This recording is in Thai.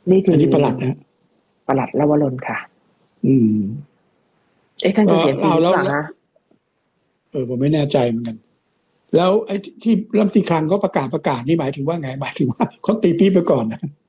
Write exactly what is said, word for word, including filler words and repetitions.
นี่คือันอนี้ปลัดนะปลัดลวรนค่ะอืมเอ๊ะท่านเกก็ษียณปีเอาแล้วนี้เปล่าฮะเออผมไม่แน่ใจเหมือนกันแล้วไอ้ที่รัฐมนตรีคลังเขาประกาศประกาศนี่หมายถึงว่าไงหมายถึงว่าเขาตีปี๊บไปก่อนนะ